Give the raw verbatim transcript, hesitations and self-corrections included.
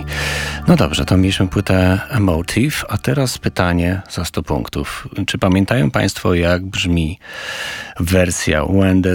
No dobrze, to mieliśmy płytę Emotive, a teraz pytanie za sto punktów. Czy pamiętają Państwo, jak brzmi wersja When the